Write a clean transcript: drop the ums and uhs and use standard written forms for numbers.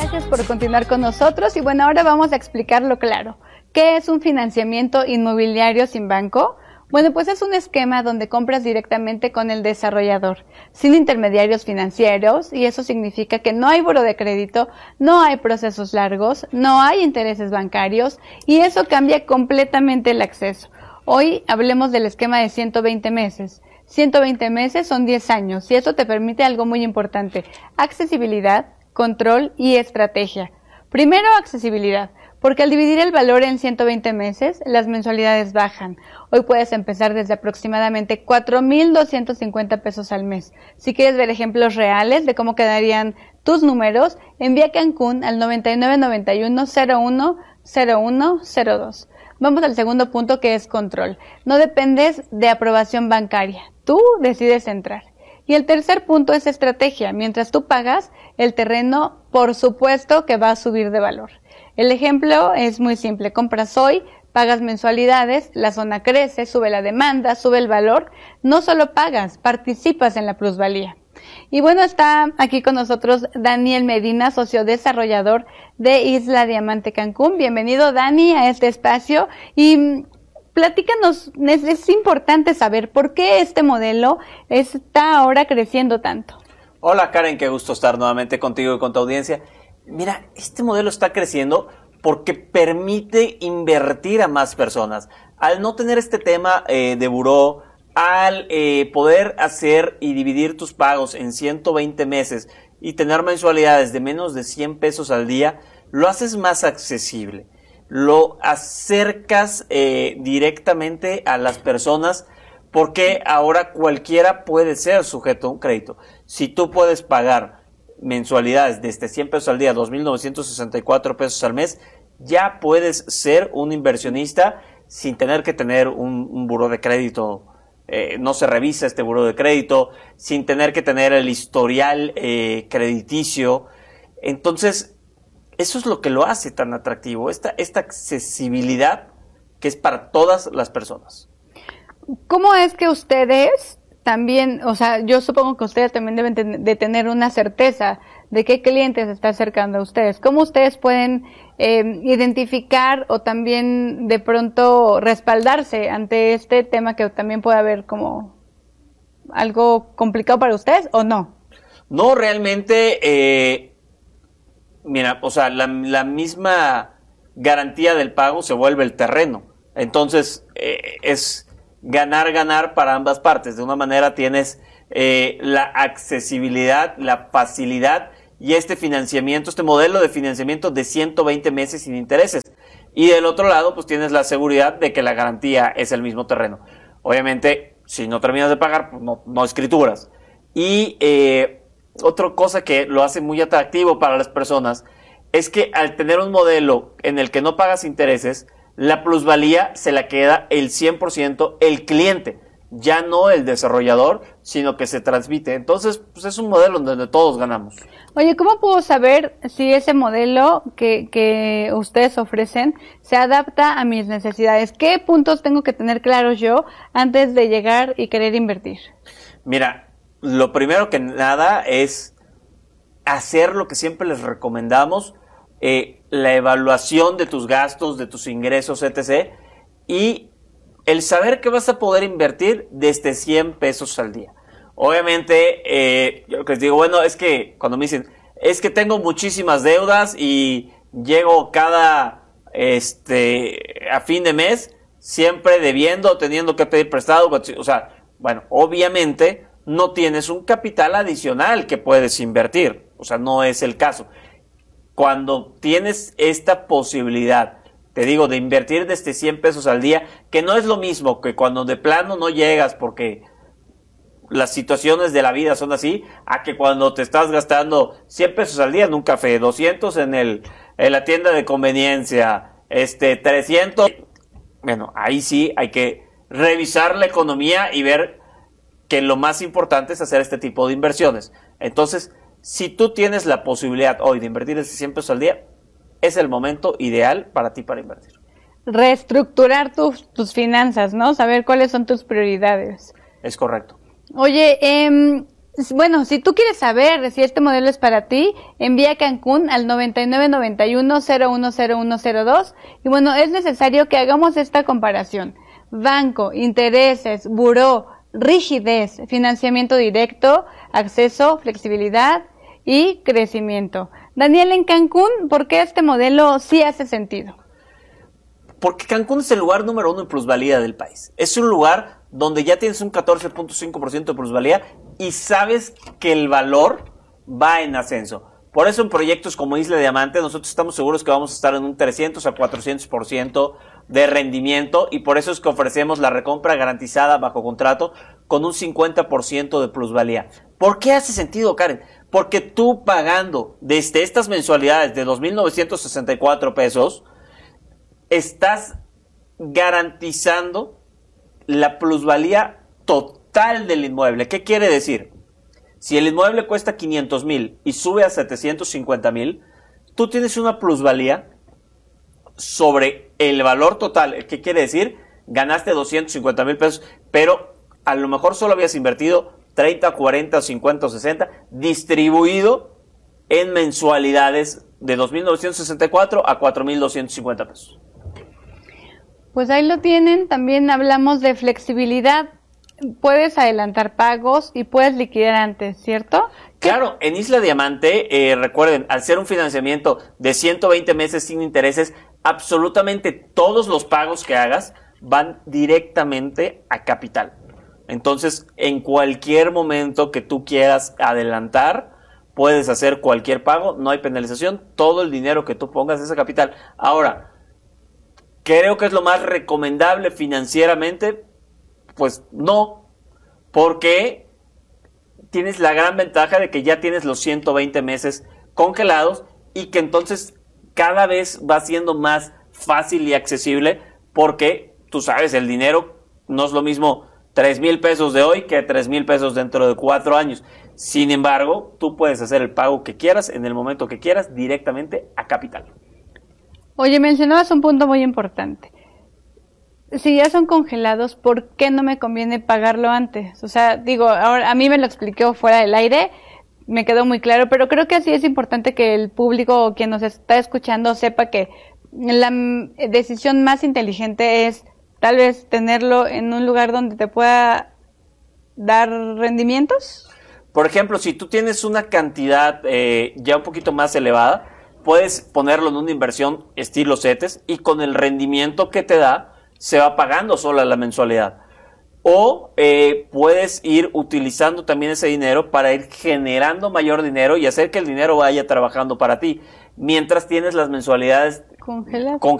Gracias por continuar con nosotros y bueno, ahora vamos a explicarlo claro. ¿Qué es un financiamiento inmobiliario sin banco? Bueno, pues es un esquema donde compras directamente con el desarrollador, sin intermediarios financieros, y eso significa que no hay buro de crédito, no hay procesos largos, no hay intereses bancarios, y eso cambia completamente el acceso. Hoy hablemos del esquema de 120 meses. 120 meses son 10 años, y eso te permite algo muy importante: accesibilidad, control y estrategia. Primero, accesibilidad, porque al dividir el valor en 120 meses, las mensualidades bajan. Hoy puedes empezar desde aproximadamente 4,250 pesos al mes. Si quieres ver ejemplos reales de cómo quedarían tus números, envía Cancún al 9991-010102. Vamos al segundo punto, que es control. No dependes de aprobación bancaria. Tú decides entrar. Y el tercer punto es estrategia. Mientras tú pagas, el terreno, por supuesto que va a subir de valor. El ejemplo es muy simple. Compras hoy, pagas mensualidades, la zona crece, sube la demanda, sube el valor. No solo pagas, participas en la plusvalía. Y bueno, está aquí con nosotros Daniel Medina, socio desarrollador de Isla Diamante Cancún. Bienvenido, Dani, a este espacio. Y platícanos, es importante saber por qué este modelo está ahora creciendo tanto. Hola Karen, qué gusto estar nuevamente contigo y con tu audiencia. Mira, este modelo está creciendo porque permite invertir a más personas. Al no tener este tema de buró, al poder hacer y dividir tus pagos en 120 meses y tener mensualidades de menos de 100 pesos al día, lo haces más accesible. Lo acercas directamente a las personas, porque ahora cualquiera puede ser sujeto a un crédito. Si tú puedes pagar mensualidades desde 100 pesos al día, 2,964 pesos al mes, ya puedes ser un inversionista sin tener que tener un buró de crédito. No se revisa este buró de crédito, sin tener que tener el historial crediticio. Entonces, eso es lo que lo hace tan atractivo, esta accesibilidad que es para todas las personas. ¿Cómo es que ustedes también, o sea, yo supongo que ustedes también deben de tener una certeza de qué clientes se está acercando a ustedes? ¿Cómo ustedes pueden identificar o también de pronto respaldarse ante este tema que también puede haber como algo complicado para ustedes o no? No, realmente, mira, o sea, la misma garantía del pago se vuelve el terreno. Entonces, es ganar para ambas partes. De una manera tienes la accesibilidad, la facilidad y este financiamiento, este modelo de financiamiento de 120 meses sin intereses. Y del otro lado, pues tienes la seguridad de que la garantía es el mismo terreno. Obviamente, si no terminas de pagar, pues no escrituras. Y otra cosa que lo hace muy atractivo para las personas es que al tener un modelo en el que no pagas intereses, la plusvalía se la queda el 100% el cliente, ya no el desarrollador, sino que se transmite. Entonces, pues es un modelo donde todos ganamos. Oye, ¿cómo puedo saber si ese modelo que ustedes ofrecen se adapta a mis necesidades? ¿Qué puntos tengo que tener claros yo antes de llegar y querer invertir? Mira, lo primero que nada es hacer lo que siempre les recomendamos, la evaluación de tus gastos, de tus ingresos, etc. Y el saber que vas a poder invertir desde 100 pesos al día. Obviamente, yo les digo, bueno, es que cuando me dicen, es que tengo muchísimas deudas y llego cada, a fin de mes, siempre debiendo, teniendo que pedir prestado. O sea, bueno, obviamente no tienes un capital adicional que puedes invertir. O sea, no es el caso. Cuando tienes esta posibilidad, te digo, de invertir desde 100 pesos al día, que no es lo mismo que cuando de plano no llegas porque las situaciones de la vida son así, a que cuando te estás gastando 100 pesos al día en un café, 200 en la tienda de conveniencia, 300. Bueno, ahí sí hay que revisar la economía y ver que lo más importante es hacer este tipo de inversiones. Entonces, si tú tienes la posibilidad hoy de invertir desde 100 pesos al día, es el momento ideal para ti para invertir. Reestructurar tus finanzas, ¿no? Saber cuáles son tus prioridades. Es correcto. Oye, Bueno, si tú quieres saber si este modelo es para ti, envía a Cancún al 9991-010102 y bueno, es necesario que hagamos esta comparación. Banco, intereses, buró, rigidez, financiamiento directo, acceso, flexibilidad y crecimiento. Daniel, en Cancún, ¿por qué este modelo sí hace sentido? Porque Cancún es el lugar número 1 en plusvalía del país. Es un lugar donde ya tienes un 14.5% de plusvalía y sabes que el valor va en ascenso. Por eso en proyectos como Isla Diamante nosotros estamos seguros que vamos a estar en un 300 a 400% de rendimiento y por eso es que ofrecemos la recompra garantizada bajo contrato con un 50% de plusvalía. ¿Por qué hace sentido, Karen? Porque tú pagando desde estas mensualidades de 2,964 pesos, estás garantizando la plusvalía total del inmueble. ¿Qué quiere decir? Si el inmueble cuesta 500,000 y sube a 750,000, tú tienes una plusvalía sobre el valor total. ¿Qué quiere decir? Ganaste 250,000 pesos, pero a lo mejor solo habías invertido 30, 40, 50 o 60, distribuido en mensualidades de 2,964 a 4,250 pesos. Pues ahí lo tienen, también hablamos de flexibilidad. Puedes adelantar pagos y puedes liquidar antes, ¿cierto? Claro, en Isla Diamante, recuerden, al ser un financiamiento de 120 meses sin intereses, absolutamente todos los pagos que hagas van directamente a capital. Entonces, en cualquier momento que tú quieras adelantar, puedes hacer cualquier pago, no hay penalización, todo el dinero que tú pongas es a capital. Ahora, creo que es lo más recomendable financieramente, pues no, porque tienes la gran ventaja de que ya tienes los 120 meses congelados y que entonces cada vez va siendo más fácil y accesible porque tú sabes, el dinero no es lo mismo 3,000 pesos de hoy que 3,000 pesos dentro de 4 años. Sin embargo, tú puedes hacer el pago que quieras en el momento que quieras directamente a capital. Oye, mencionabas un punto muy importante. Si ya son congelados, ¿por qué no me conviene pagarlo antes? O sea, digo, ahora a mí me lo explicó fuera del aire, me quedó muy claro, pero creo que sí es importante que el público o quien nos está escuchando sepa que la decisión más inteligente es tal vez tenerlo en un lugar donde te pueda dar rendimientos. Por ejemplo, si tú tienes una cantidad ya un poquito más elevada, puedes ponerlo en una inversión estilo CETES y con el rendimiento que te da, se va pagando sola la mensualidad. O puedes ir utilizando también ese dinero para ir generando mayor dinero y hacer que el dinero vaya trabajando para ti, mientras tienes las mensualidades Congeladas.